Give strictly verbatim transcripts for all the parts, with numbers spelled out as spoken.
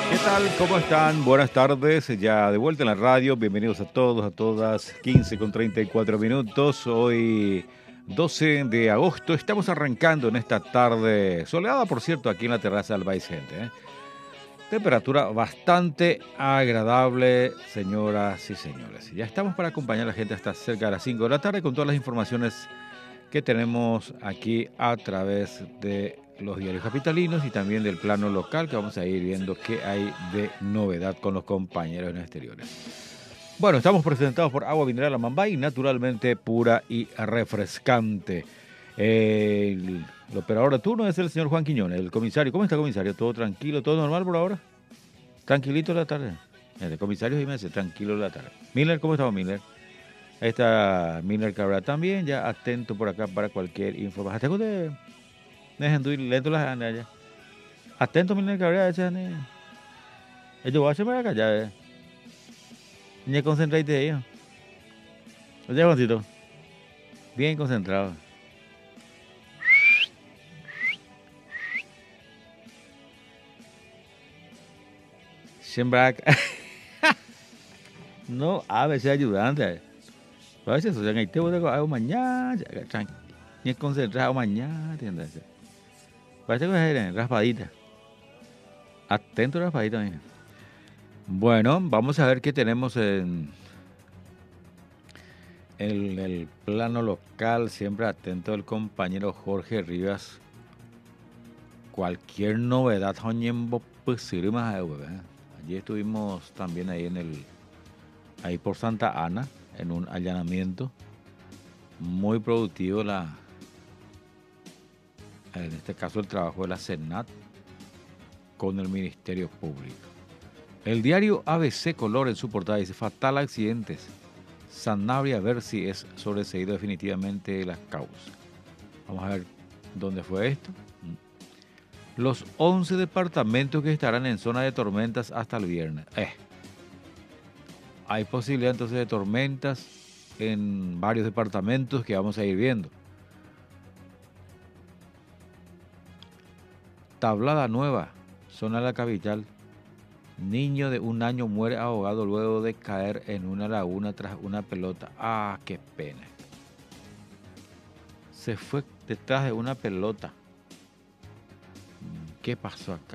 ¿Qué tal? ¿Cómo están? Buenas tardes, ya de vuelta en la radio. Bienvenidos a todos, a todas. quince con treinta y cuatro minutos. Hoy doce de agosto. Estamos arrancando en esta tarde soleada, por cierto, aquí en la terraza del Vice Gente. ¿eh? Temperatura bastante agradable, señoras y señores. Ya estamos para acompañar a la gente hasta cerca de las cinco de la tarde con todas las informaciones que tenemos aquí a través de los diarios capitalinos y también del plano local, que vamos a ir viendo qué hay de novedad con los compañeros en exteriores. Bueno, estamos presentados por Agua Mineral Amambay, naturalmente pura y refrescante. El, el operador de turno es el señor Juan Quiñones, el comisario. ¿Cómo está, comisario? ¿Todo tranquilo, todo normal por ahora? Tranquilito la tarde. El comisario Jiménez, tranquilo la tarde. Miller, ¿cómo estamos, Miller? Ahí está Miller Cabrera también, ya atento por acá para cualquier información. Hasta que usted dejen de ir lento las andas allá. Atento, Miller Cabrera, ese ellos van a para acá ya. Eh. Ni concentrate ahí. Oye, Juancito. Bien concentrado. Siembra. No, a veces ayudante. A veces eso, ahí te voy a hacer mañana. Ni concentrado mañana, ¿entiendes? Parece que es raspadita. Atento raspadita, mira. Bueno, vamos a ver qué tenemos en el, el plano local. Siempre atento el compañero Jorge Rivas. Cualquier novedad, allí estuvimos también ahí en el, ahí por Santa Ana, en un allanamiento muy productivo, la, en este caso el trabajo de la Senat con el Ministerio Público. El diario A B C Color en su portada dice: fatal accidentes, Sanabria a ver si es sobreseído definitivamente las causas. Vamos a ver dónde fue esto. Los once departamentos que estarán en zona de tormentas hasta el viernes. Eh. Hay posibilidad entonces de tormentas en varios departamentos que vamos a ir viendo. Tablada Nueva, zona de la capital. Niño de un año muere ahogado luego de caer en una laguna tras una pelota. Ah, qué pena. Se fue detrás de una pelota. ¿Qué pasó acá?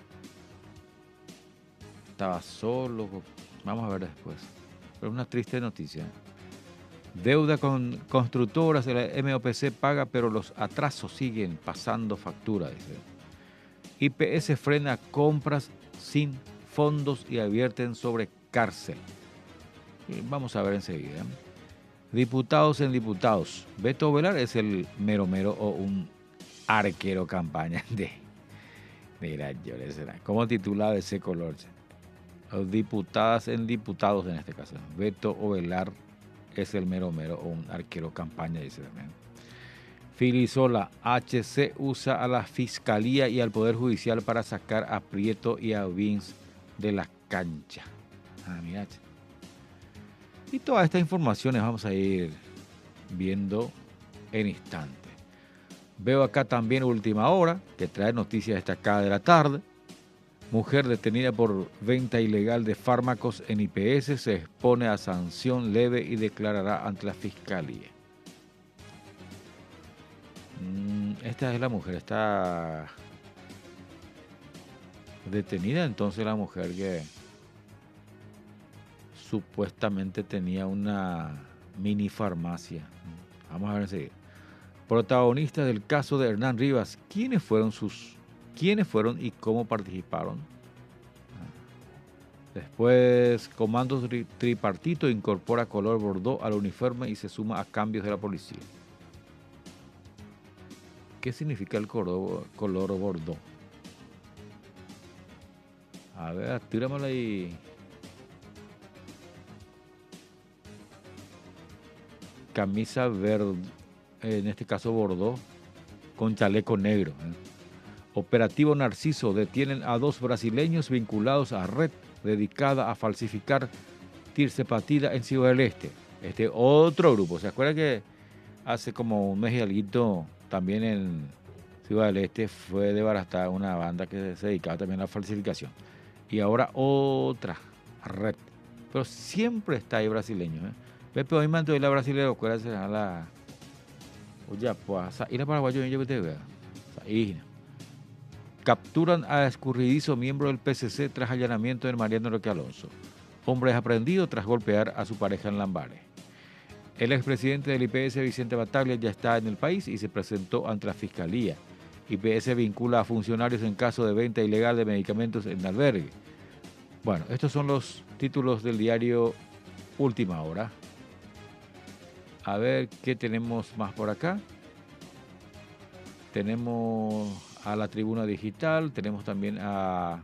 Estaba solo. Vamos a ver después. Pero es una triste noticia. Deuda con constructoras. El M O P C paga, pero los atrasos siguen pasando factura, dice. I P S frena compras sin fondos y advierten sobre cárcel. Y vamos a ver enseguida. Diputados en diputados. Beto Velar es el mero mero o un arquero campaña de... Mira, yo le será. ¿Cómo titula de ese color? Los diputadas en diputados en este caso. Beto Ovelar es el mero mero o un arquero campaña, dice también. Filisola, H C usa a la Fiscalía y al Poder Judicial para sacar a Prieto y a Vins de la cancha. Ah, mira. Y todas estas informaciones vamos a ir viendo en instantes. Veo acá también Última Hora, que trae noticias destacadas de la tarde. Mujer detenida por venta ilegal de fármacos en I P S se expone a sanción leve y declarará ante la Fiscalía. Esta es la mujer, está detenida entonces la mujer que supuestamente tenía una mini farmacia. Vamos a ver enseguida. Protagonistas del caso de Hernán Rivas, ¿quiénes fueron sus, quiénes fueron y cómo participaron? Después, Comando Tripartito incorpora color bordó al uniforme y se suma a cambios de la policía. ¿Qué significa el color, color bordó? A ver, tíramelo ahí. Camisa verde, en este caso bordó, con chaleco negro. ¿eh? Operativo Narciso, detienen a dos brasileños vinculados a red dedicada a falsificar tirzepatida en Ciudad del Este. Este otro grupo, ¿se acuerdan que hace como un mes y algo también en Ciudad del Este fue desbaratada una banda que se dedicaba también a la falsificación? y ahora otra red. Pero siempre está ahí brasileño. ¿eh? Pepe hoy manto y la brasileña, acuérdense a la. Oye, pues, ir a Paraguayo y yo te veo. Capturan a escurridizo miembro del P C C tras allanamiento de Mariano Roque Alonso. Hombre es aprendido tras golpear a su pareja en Lambares. El expresidente del I P S, Vicente Bataglia, ya está en el país y se presentó ante la Fiscalía. I P S vincula a funcionarios en caso de venta ilegal de medicamentos en albergue. Bueno, estos son los títulos del diario Última Hora. A ver qué tenemos más por acá. Tenemos a la Tribuna Digital, tenemos también a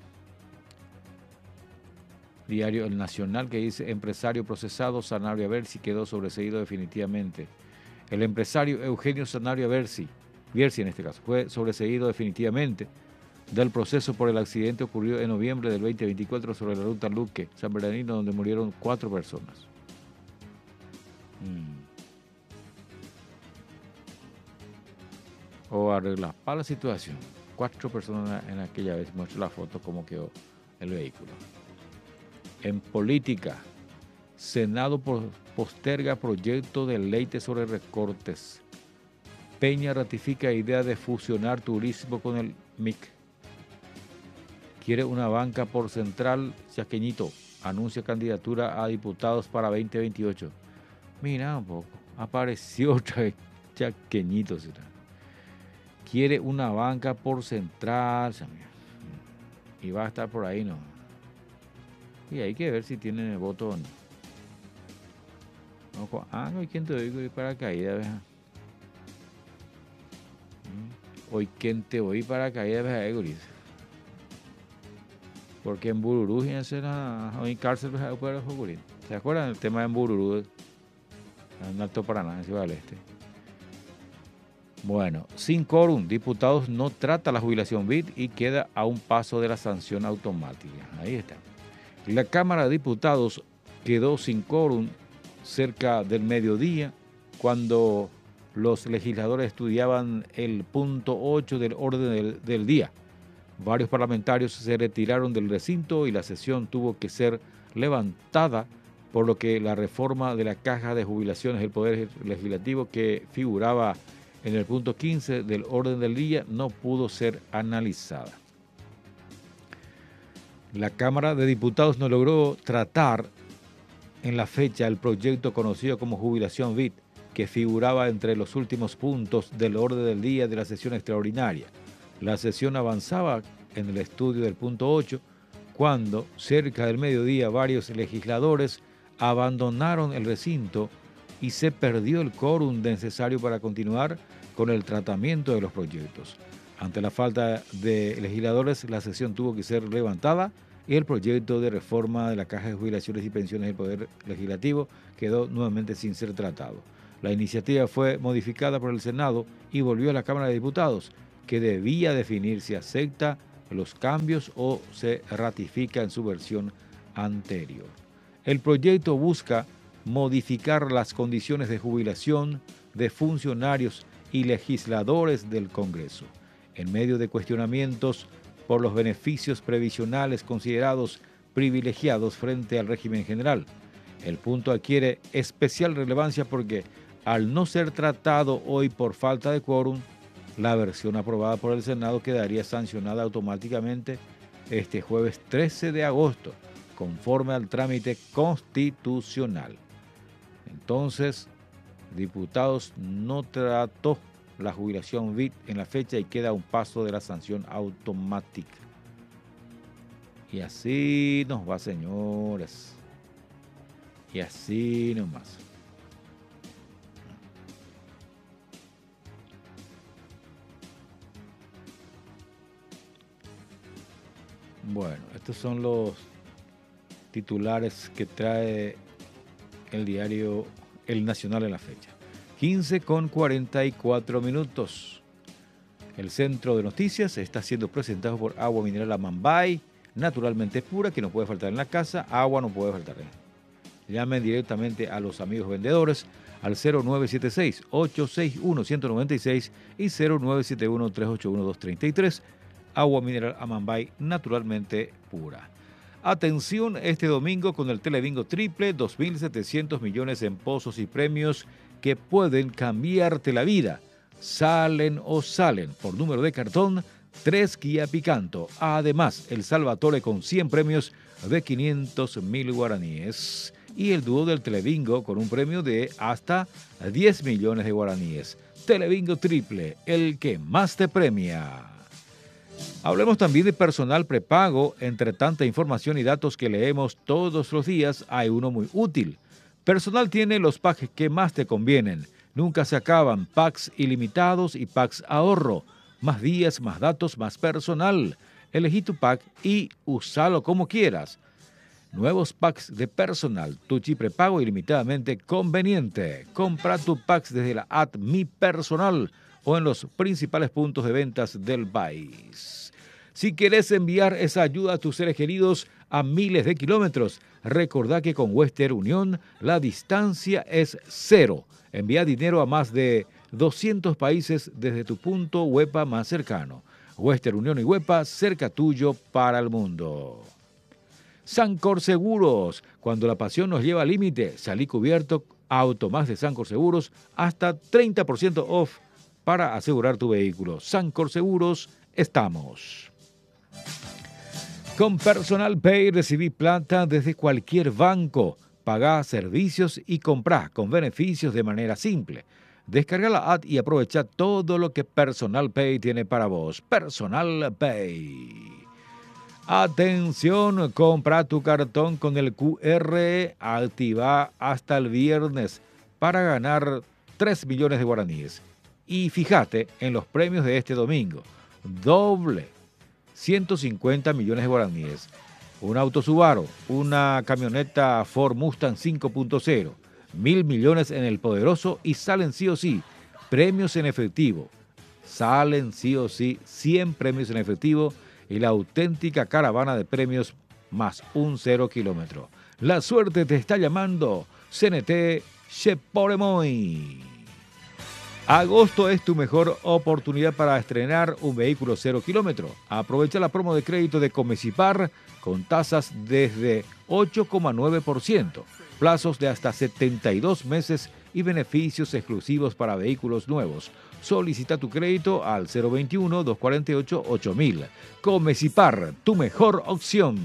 Diario El Nacional, que dice: empresario procesado Sanario Aversi quedó sobreseído definitivamente. El empresario Eugenio Sanario Aversi, Biersi en este caso, fue sobreseído definitivamente del proceso por el accidente ocurrido en noviembre del veinte veinticuatro sobre la ruta Luque, San Bernardino, donde murieron cuatro personas. Hmm. O arreglar para la situación. Cuatro personas en aquella vez, muestra la foto cómo quedó el vehículo. En política, Senado posterga proyecto de ley sobre recortes. Peña ratifica idea de fusionar turismo con el M I C. Quiere una banca por Central Chaqueñito. Anuncia candidatura a diputados para veinte veintiocho. Mira un poco, apareció otra vez Chaqueñito. ¿Será? Quiere una banca por Central. Y va a estar por ahí, ¿no? Y hay que ver si tiene voto o no. Ah, no, ¿quién te oí para caída? Hoy, ¿quién te oí para caída? Porque en Bururú, fíjense, en cárcel, ¿se acuerdan del tema de Bururú? En Alto Paraná, en Ciudad del Este. Bueno, sin quórum, diputados no trata la jubilación V I T y queda a un paso de la sanción automática. Ahí está. La Cámara de Diputados quedó sin quórum cerca del mediodía cuando los legisladores estudiaban el punto ocho del orden del, del día. Varios parlamentarios se retiraron del recinto y la sesión tuvo que ser levantada, por lo que la reforma de la caja de jubilaciones del Poder Legislativo que figuraba en el punto quince del orden del día no pudo ser analizada. La Cámara de Diputados no logró tratar en la fecha el proyecto conocido como jubilación V I T, que figuraba entre los últimos puntos del orden del día de la sesión extraordinaria. La sesión avanzaba en el estudio del punto ocho, cuando, cerca del mediodía, varios legisladores abandonaron el recinto y se perdió el quórum necesario para continuar con el tratamiento de los proyectos. Ante la falta de legisladores, la sesión tuvo que ser levantada y el proyecto de reforma de la Caja de Jubilaciones y Pensiones del Poder Legislativo quedó nuevamente sin ser tratado. La iniciativa fue modificada por el Senado y volvió a la Cámara de Diputados, que debía definir si acepta los cambios o se ratifica en su versión anterior. El proyecto busca modificar las condiciones de jubilación de funcionarios y legisladores del Congreso, en medio de cuestionamientos por los beneficios previsionales considerados privilegiados frente al régimen general. El punto adquiere especial relevancia porque, al no ser tratado hoy por falta de quórum, la versión aprobada por el Senado quedaría sancionada automáticamente este jueves trece de agosto, conforme al trámite constitucional. Entonces, diputados no trató la jubilación V I T en la fecha y queda a un paso de la sanción automática. Y así nos va, señores. Y así nomás. Bueno, estos son los titulares que trae el diario El Nacional en la fecha. quince con cuarenta y cuatro minutos. El centro de noticias está siendo presentado por Agua Mineral Amambay, naturalmente pura, que no puede faltar en la casa. Agua no puede faltar. Llamen directamente a los amigos vendedores al cero nueve siete seis, ocho seis uno, uno cero nueve seis y cero nueve siete uno, tres ocho uno, dos tres tres. Agua Mineral Amambay, naturalmente pura. Atención este domingo con el Telebingo Triple, dos mil setecientos millones en pozos y premios que pueden cambiarte la vida. Salen o salen por número de cartón, tres Kia Picanto. Además, el Salvatore con cien premios de quinientos mil guaraníes. Y el dúo del Telebingo con un premio de hasta diez millones de guaraníes. Telebingo Triple, el que más te premia. Hablemos también de personal prepago. Entre tanta información y datos que leemos todos los días, hay uno muy útil. Personal tiene los packs que más te convienen. Nunca se acaban. Packs ilimitados y packs ahorro. Más días, más datos, más personal. Elegí tu pack y úsalo como quieras. Nuevos packs de personal. Tu chip prepago ilimitadamente conveniente. Compra tu packs desde la app Mi Personal o en los principales puntos de ventas del país. Si quieres enviar esa ayuda a tus seres queridos a miles de kilómetros, recordá que con Western Union la distancia es cero. Envía dinero a más de doscientos países desde tu punto Huepa más cercano. Western Union y Huepa cerca tuyo para el mundo. Sancor Seguros. Cuando la pasión nos lleva al límite, salí cubierto. Auto más de Sancor Seguros hasta treinta por ciento off para asegurar tu vehículo. Sancor Seguros, estamos. Con Personal Pay recibí plata desde cualquier banco. Pagá servicios y comprá con beneficios de manera simple. Descarga la app y aprovecha todo lo que Personal Pay tiene para vos. Personal Pay. Atención, compra tu cartón con el Q R, activa hasta el viernes para ganar tres millones de guaraníes. Y fíjate en los premios de este domingo. Doble, ciento cincuenta millones de guaraníes. Un auto Subaru, una camioneta Ford Mustang cinco punto cero. Mil millones en el poderoso y salen sí o sí. Premios en efectivo. Salen sí o sí cien premios en efectivo y la auténtica caravana de premios más un cero kilómetro. La suerte te está llamando. C N T Cheporemoy. Agosto es tu mejor oportunidad para estrenar un vehículo cero kilómetro. Aprovecha la promo de crédito de Comecipar con tasas desde ocho coma nueve por ciento, plazos de hasta setenta y dos meses y beneficios exclusivos para vehículos nuevos. Solicita tu crédito al cero veintiuno, doscientos cuarenta y ocho, ocho mil. Comecipar, tu mejor opción.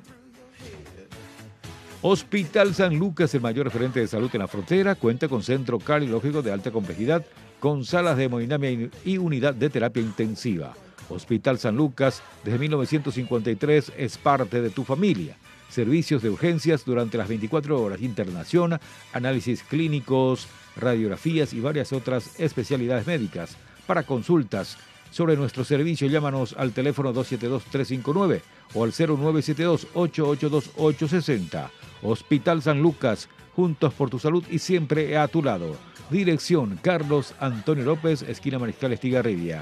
Hospital San Lucas, el mayor referente de salud en la frontera, cuenta con centro cardiológico de alta complejidad, con salas de hemodinamia y unidad de terapia intensiva. Hospital San Lucas, desde mil novecientos cincuenta y tres, es parte de tu familia. Servicios de urgencias durante las veinticuatro horas, internación, análisis clínicos, radiografías y varias otras especialidades médicas. Para consultas sobre nuestro servicio, llámanos al teléfono dos siete dos, tres cinco nueve o al cero nueve siete dos, ocho ocho dos, ocho seis cero. Hospital San Lucas, juntos por tu salud y siempre a tu lado. Dirección Carlos Antonio López, esquina Mariscal Estigarribia.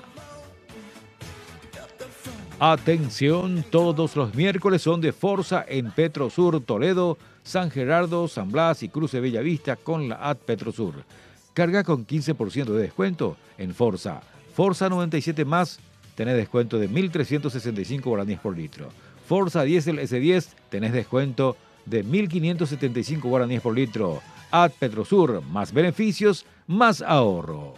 Atención, todos los miércoles son de Forza en Petrosur, Toledo, San Gerardo, San Blas y Cruce Bellavista con la app Petrosur. Carga con quince por ciento de descuento en Forza. Forza noventa y siete más, tenés descuento de mil trescientos sesenta y cinco guaraníes por litro. Forza Diesel S diez, tenés descuento de mil quinientos setenta y cinco guaraníes por litro. App Petrosur, más beneficios, más ahorro.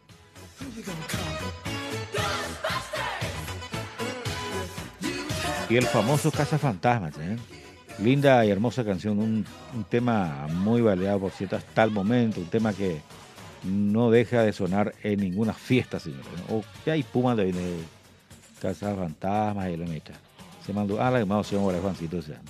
Y el famoso Cazafantasmas, ¿eh? Linda y hermosa canción, un, un tema muy valorado, por cierto, hasta el momento, un tema que no deja de sonar en ninguna fiesta, señores. O que hay Puma de, de Cazafantasmas y la meta. Se mandó a la llamada señor Juancito, o sea,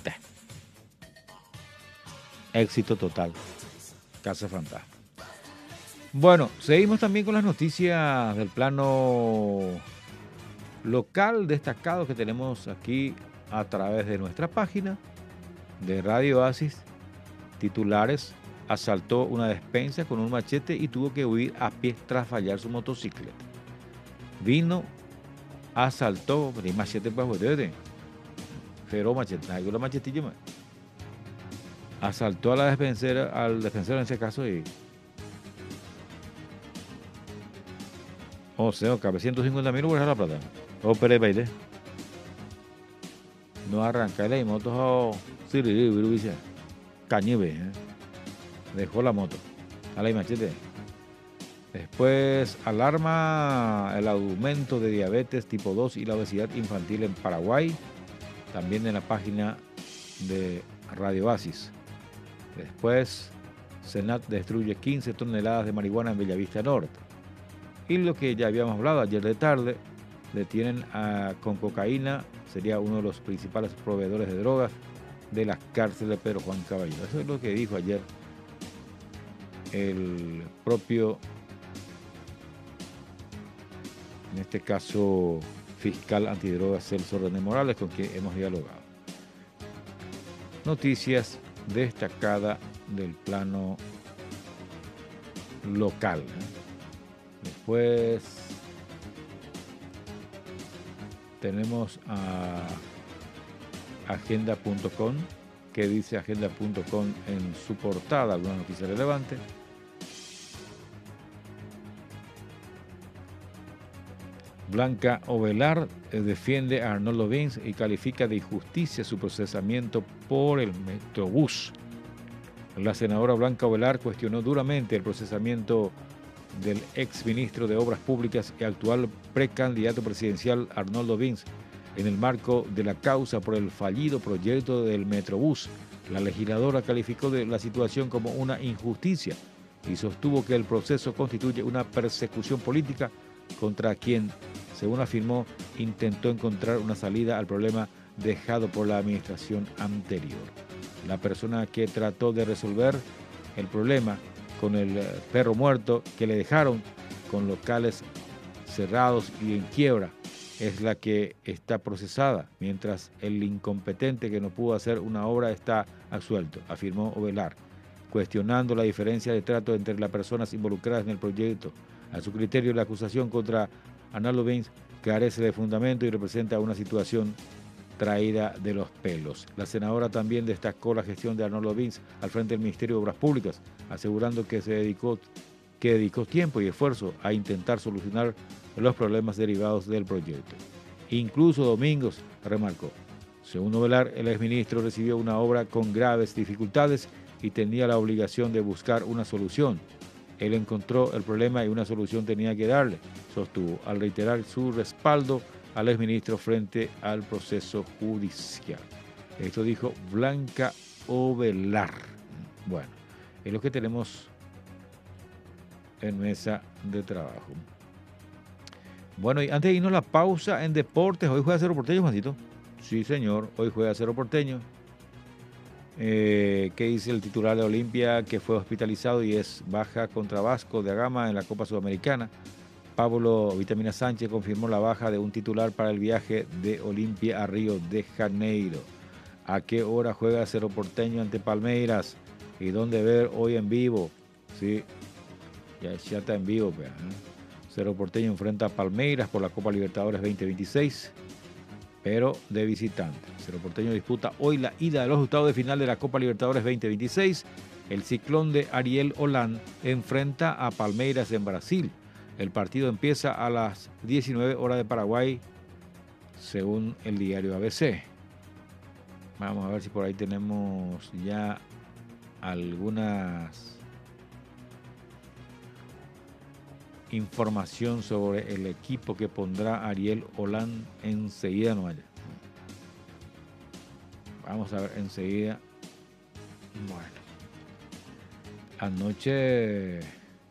éxito total, Cazafantasmas. Bueno, seguimos también con las noticias del plano local destacado que tenemos aquí a través de nuestra página de Radio Oasis. Titulares: asaltó una despensa con un machete y tuvo que huir a pie tras fallar su motocicleta. Vino, asaltó, de machete para joder, pero machete, la machetilla más. Asaltó a la despensera, al despensero en ese caso y o sea, cabe ciento cincuenta mil por la plata. O Pérez Baile. no arranca la moto, dice, cañibe, ¿eh? Dejó la moto, a la machete. Después, alarma el aumento de diabetes tipo dos y la obesidad infantil en Paraguay, también en la página de Radio Oasis. Después, Senat destruye quince toneladas de marihuana en Bellavista Norte. Y lo que ya habíamos hablado ayer de tarde, detienen a, con cocaína, sería uno de los principales proveedores de drogas de las cárceles de Pedro Juan Caballero. Eso es lo que dijo ayer el propio, en este caso, fiscal antidrogas Celso René Morales, con quien hemos dialogado. Noticias destacadas del plano local. Después tenemos a agenda punto com, que dice agenda punto com en su portada, alguna noticia relevante. Blanca Ovelar eh, defiende a Arnoldo Vince y califica de injusticia su procesamiento por el Metrobús. La senadora Blanca Ovelar cuestionó duramente el procesamiento del exministro de Obras Públicas y actual precandidato presidencial Arnoldo Vince en el marco de la causa por el fallido proyecto del Metrobús. La legisladora calificó de la situación como una injusticia y sostuvo que el proceso constituye una persecución política contra quien, según afirmó, intentó encontrar una salida al problema dejado por la administración anterior. La persona que trató de resolver el problema con el perro muerto que le dejaron, con locales cerrados y en quiebra, es la que está procesada, mientras el incompetente que no pudo hacer una obra está absuelto, afirmó Ovelar, cuestionando la diferencia de trato entre las personas involucradas en el proyecto. A su criterio, la acusación contra Arnoldo Vince carece de fundamento y representa una situación traída de los pelos. La senadora también destacó la gestión de Arnoldo Vince al frente del Ministerio de Obras Públicas, asegurando que se dedicó, que dedicó tiempo y esfuerzo a intentar solucionar los problemas derivados del proyecto. Incluso domingos, remarcó. Según Ovelar, el exministro recibió una obra con graves dificultades y tenía la obligación de buscar una solución. Él encontró el problema y una solución tenía que darle, sostuvo, al reiterar su respaldo al exministro frente al proceso judicial. Esto dijo Blanca Ovelar. Bueno, es lo que tenemos en mesa de trabajo. Bueno, y antes de irnos a la pausa en deportes, hoy juega Cerro Porteño, Juancito. Sí, señor, hoy juega Cerro Porteño. Eh, ¿Qué dice el titular de Olimpia, que fue hospitalizado y es baja contra Vasco de Agama en la Copa Sudamericana? Pablo Vitamina Sánchez confirmó la baja de un titular para el viaje de Olimpia a Río de Janeiro. ¿A qué hora juega Cerro Porteño ante Palmeiras? ¿Y dónde ver hoy en vivo? Sí, ya, ya está en vivo. Pues, ¿eh? Cerro Porteño enfrenta a Palmeiras por la Copa Libertadores veinte veintiséis, pero de visitante. Cerro Porteño disputa hoy la ida de los octavos de final de la Copa Libertadores veinte veintiséis. El ciclón de Ariel Holland enfrenta a Palmeiras en Brasil. El partido empieza a las diecinueve horas de Paraguay, según el diario A B C. Vamos a ver si por ahí tenemos ya algunas información sobre el equipo que pondrá Ariel Holland enseguida. No haya. Vamos a ver enseguida. Bueno, anoche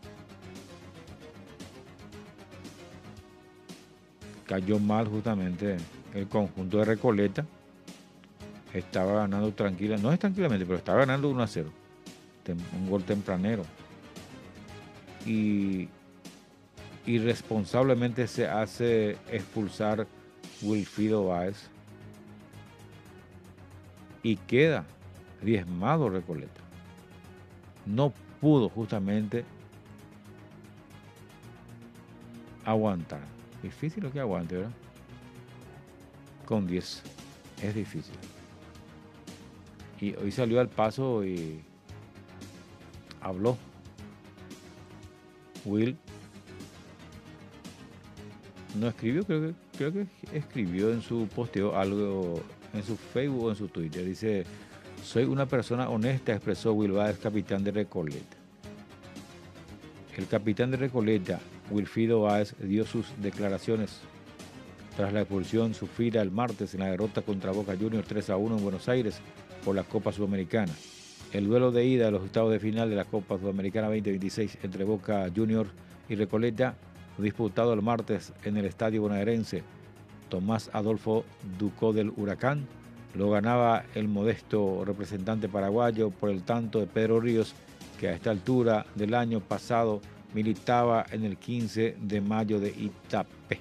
cayó mal justamente el conjunto de Recoleta. Estaba ganando tranquila, no es tranquilamente, pero estaba ganando uno a cero. Un gol tempranero. Y irresponsablemente se hace expulsar Wilfrido Báez y queda diezmado Recoleta. No pudo justamente aguantar. Difícil lo que aguante, ¿verdad? Con diez es difícil. Y hoy salió al paso y habló Will. No escribió, creo que, creo que escribió en su posteo algo en su Facebook o en su Twitter. Dice, soy una persona honesta, expresó Will Báez, capitán de Recoleta. El capitán de Recoleta, Wilfrido Báez, dio sus declaraciones tras la expulsión sufrida el martes en la derrota contra Boca Juniors tres a uno en Buenos Aires por la Copa Sudamericana. El duelo de ida a los octavos de final de la Copa Sudamericana veinte veintiséis entre Boca Juniors y Recoleta, disputado el martes en el estadio bonaerense Tomás Adolfo Ducó del Huracán, lo ganaba el modesto representante paraguayo por el tanto de Pedro Ríos, que a esta altura del año pasado militaba en el quince de mayo de Itapé.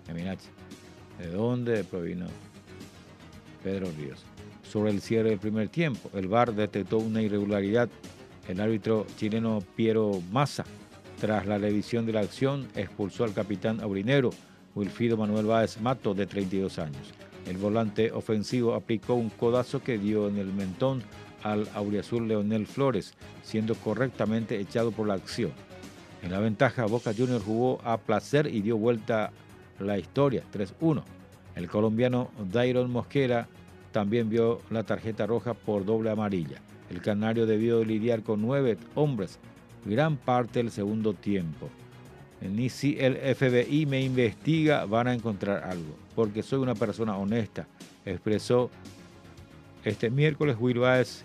¿De dónde provino Pedro Ríos? Sobre el cierre del primer tiempo, el V A R detectó una irregularidad. El árbitro chileno Piero Massa, tras la revisión de la acción, expulsó al capitán aurinero Wilfrido Manuel Báez Mato, de treinta y dos años. El volante ofensivo aplicó un codazo que dio en el mentón al auriazul Leonel Flores, siendo correctamente echado por la acción. En la ventaja, Boca Juniors jugó a placer y dio vuelta la historia, tres uno. El colombiano Dairon Mosquera también vio la tarjeta roja por doble amarilla. El canario debió lidiar con nueve hombres gran parte del segundo tiempo. Ni si el F B I me investiga van a encontrar algo, porque soy una persona honesta, expresó este miércoles Will Báez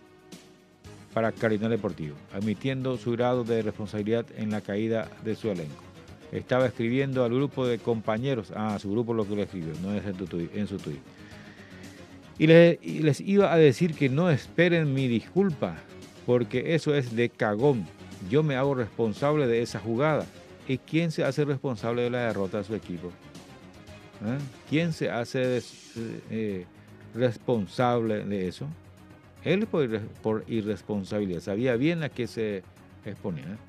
para Cardenal Deportivo, admitiendo su grado de responsabilidad en la caída de su elenco. Estaba escribiendo al grupo de compañeros, ah, su grupo lo que le escribió, no es en, tu, en su tweet. Y les, y les iba a decir que no esperen mi disculpa, porque eso es de cagón. Yo me hago responsable de esa jugada. ¿Y quién se hace responsable de la derrota de su equipo? ¿Eh? ¿Quién se hace eh, responsable de eso? Él por, por irresponsabilidad. Sabía bien a qué se exponía. ¿eh?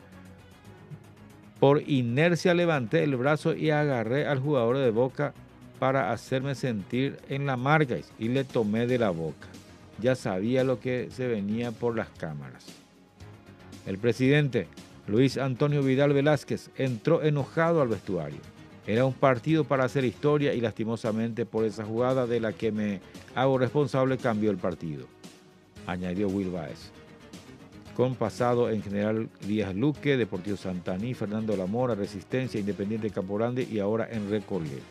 Por inercia levanté el brazo y agarré al jugador de Boca para hacerme sentir en la marca y le tomé de la boca. Ya sabía lo que se venía por las cámaras. El presidente Luis Antonio Vidal Velázquez entró enojado al vestuario. Era un partido para hacer historia y lastimosamente por esa jugada de la que me hago responsable cambió el partido, añadió Will Báez. Con pasado en General Díaz Luque, Deportivo Santaní, Fernando Lamora, Resistencia, Independiente Campo Grande y ahora en Recoleta.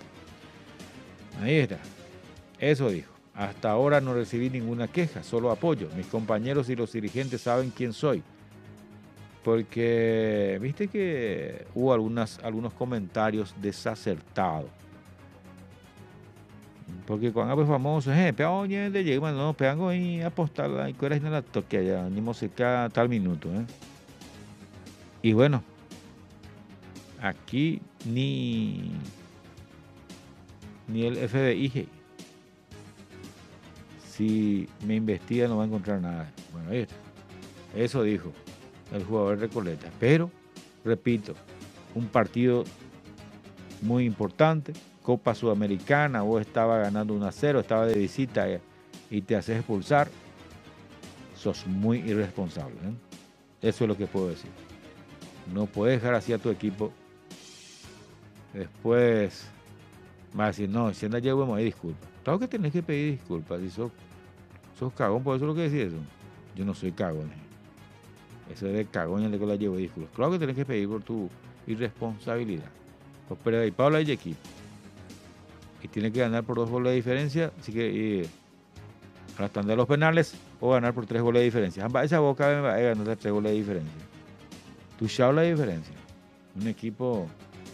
Ahí está. Eso dijo. Hasta ahora no recibí ninguna queja, solo apoyo. Mis compañeros y los dirigentes saben quién soy. Porque, viste que hubo algunas, algunos comentarios desacertados. Porque cuando fue famoso, eh, pero oye, de llegar, no, pegan y apostar la cuera y no la toque allá, ni música tal minuto, eh. Y bueno, aquí ni, ni el F B I, si me investiga no va a encontrar nada. Bueno, ahí está. Eso dijo el jugador de Recoleta. Pero, repito, un partido muy importante, Copa Sudamericana, vos estaba ganando uno a cero, estaba de visita y te haces expulsar, sos muy irresponsable. ¿eh? Eso es lo que puedo decir. No puedes dejar así a tu equipo. Después vas a decir, no, si anda llevo, me doy disculpas. Claro que tenés que pedir disculpas. Si sos, sos cagón, por eso es lo que decís eso. Yo no soy cagón. Eso es de cagón el de que la llevo disculpas. Claro que tenés que pedir por tu irresponsabilidad. Pues, pero ahí Pablo hay equipo. Y tiene que ganar por dos goles de diferencia, así que ir a la tanda de los penales o ganar por tres goles de diferencia. Esa Boca va a ganar tres goles de diferencia. Tú sabes la diferencia. Un equipo,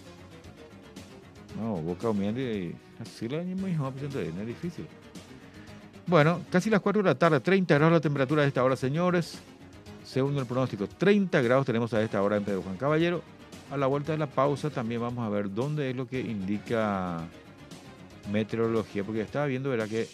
no, Boca humilde y así lo mismo, hijo, no es difícil. Bueno, casi las cuatro de la tarde, treinta grados la temperatura de esta hora, señores. Según el pronóstico, treinta grados tenemos a esta hora en Pedro Juan Caballero. A la vuelta de la pausa también vamos a ver dónde es lo que indica meteorología, porque estaba viendo, ¿verdad?, que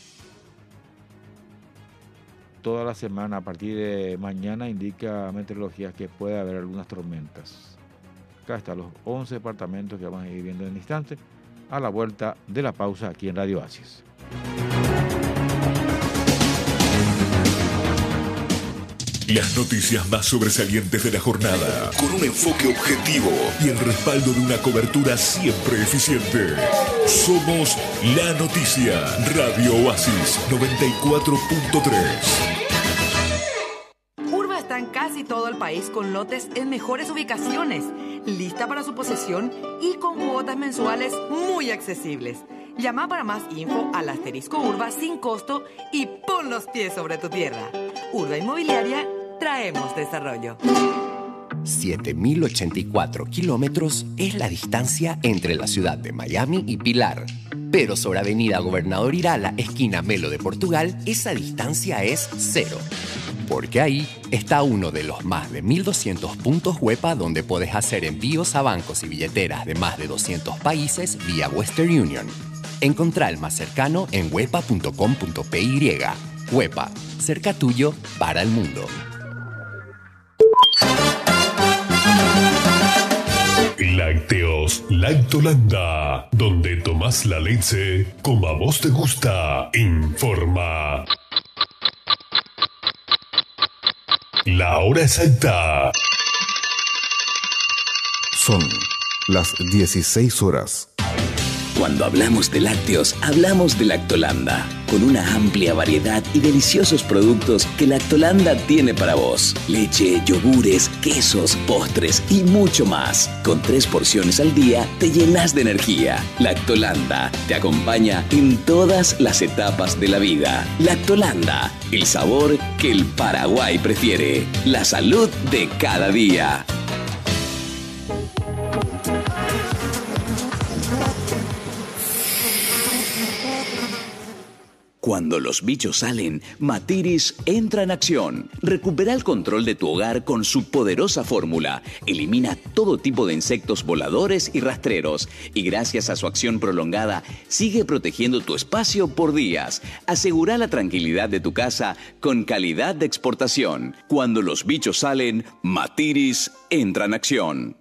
toda la semana, a partir de mañana, indica meteorología que puede haber algunas tormentas. Acá están los once departamentos que vamos a ir viendo en un instante, a la vuelta de la pausa aquí en Radio Oasis. Las noticias más sobresalientes de la jornada, con un enfoque objetivo y el respaldo de una cobertura siempre eficiente. Somos La Noticia, Radio Oasis noventa y cuatro punto tres. Urba está en casi todo el país con lotes en mejores ubicaciones, lista para su posesión y con cuotas mensuales muy accesibles. Llama para más info al asterisco Urba sin costo y pon los pies sobre tu tierra. Urba Inmobiliaria, traemos desarrollo. siete mil ochenta y cuatro kilómetros es la distancia entre la ciudad de Miami y Pilar. Pero sobre Avenida Gobernador Irala, esquina Melo de Portugal, esa distancia es cero. Porque ahí está uno de los más de mil doscientos puntos Huepa donde puedes hacer envíos a bancos y billeteras de más de doscientos países vía Western Union. Encontrá el más cercano en huepa punto com punto p y. Huepa, cerca tuyo para el mundo. Lácteos Lactolanda, donde tomás la leche como a vos te gusta. Informa. La hora exacta. Son las dieciséis horas. Cuando hablamos de lácteos, hablamos de Lactolanda, con una amplia variedad y deliciosos productos que Lactolanda tiene para vos. Leche, yogures, quesos, postres y mucho más. Con tres porciones al día te llenas de energía. Lactolanda te acompaña en todas las etapas de la vida. Lactolanda, el sabor que el Paraguay prefiere. La salud de cada día. Cuando los bichos salen, Matiris entra en acción. Recupera el control de tu hogar con su poderosa fórmula. Elimina todo tipo de insectos voladores y rastreros. Y gracias a su acción prolongada, sigue protegiendo tu espacio por días. Asegura la tranquilidad de tu casa con calidad de exportación. Cuando los bichos salen, Matiris entra en acción.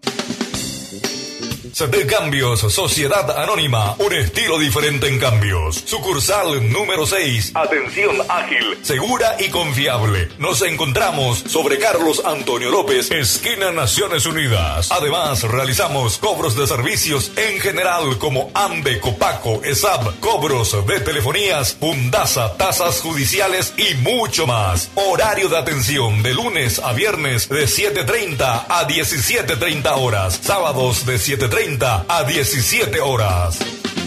C D Cambios, Sociedad Anónima, un estilo diferente en cambios. Sucursal número seis. Atención ágil, segura y confiable. Nos encontramos sobre Carlos Antonio López, esquina Naciones Unidas. Además, realizamos cobros de servicios en general como AMBE, Copaco, ESAB, cobros de telefonías, Fundasa, tasas judiciales y mucho más. Horario de atención de lunes a viernes de siete treinta a diecisiete treinta horas. Sábados de siete treinta a diecisiete horas.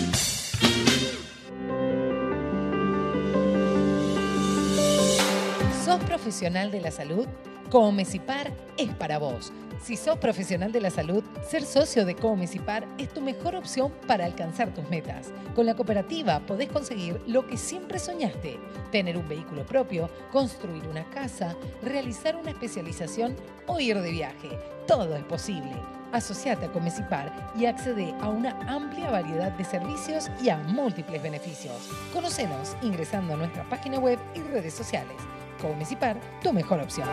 ¿Sos profesional de la salud? Comesipar es para vos. Si sos profesional de la salud, ser socio de Comesipar es tu mejor opción para alcanzar tus metas. Con la cooperativa podés conseguir lo que siempre soñaste: tener un vehículo propio, construir una casa, realizar una especialización o ir de viaje. Todo es posible. Asociate a Comesipar y accede a una amplia variedad de servicios y a múltiples beneficios. Conocenos ingresando a nuestra página web y redes sociales. Comesipar, tu mejor opción.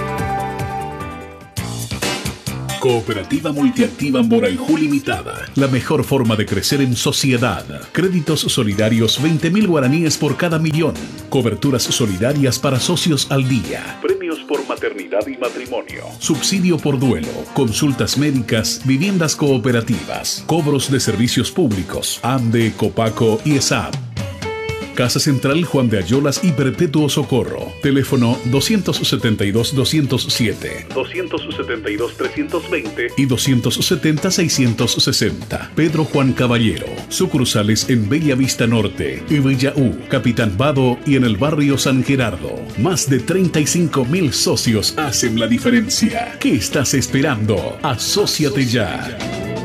Cooperativa Multiactiva Moraiju Limitada. La mejor forma de crecer en sociedad. Créditos solidarios veinte mil guaraníes por cada millón. Coberturas solidarias para socios al día. Premios por maternidad y matrimonio. Subsidio por duelo. Consultas médicas. Viviendas cooperativas. Cobros de servicios públicos. AMDE, Copaco y ESAB. Casa Central Juan de Ayolas y Perpetuo Socorro. Teléfono doscientos setenta y dos doscientos siete, doscientos setenta y dos trescientos veinte y doscientos setenta seiscientos sesenta. Pedro Juan Caballero. Sucursales en Bella Vista Norte, Ebella U, Capitán Vado y en el barrio San Gerardo. Más de treinta y cinco mil socios hacen la diferencia. ¿Qué estás esperando? Asóciate ya.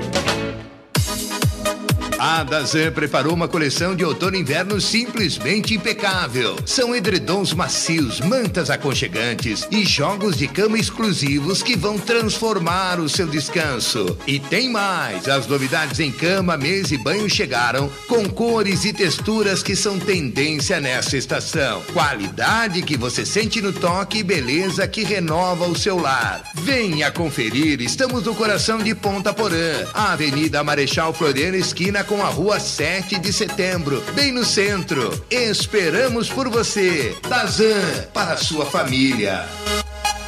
A Dazan preparou uma coleção de outono e inverno simplesmente impecável. São edredons macios, mantas aconchegantes e jogos de cama exclusivos que vão transformar o seu descanso. E tem mais! As novidades em cama, mesa e banho chegaram com cores e texturas que são tendência nessa estação. Qualidade que você sente no toque e beleza que renova o seu lar. Venha conferir, estamos no coração de Ponta Porã, a Avenida Marechal Floriano, esquina com a Rua sete de setembro, bem no centro. Esperamos por você. Dazan, para a sua família.